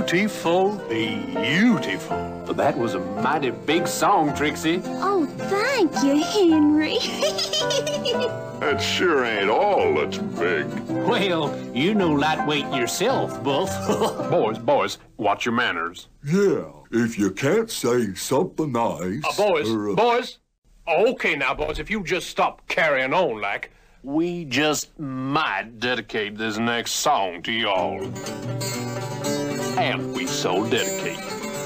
beautiful, beautiful. That was a mighty big song, Trixie. Oh, thank you, Henry. That sure ain't all that's big. Well, you know lightweight yourself, Buff. Boys, watch your manners. Yeah, if you can't say something nice... Boys. Okay now, boys, if you just stop carrying on like... We just might dedicate this next song to y'all. And we so dedicate.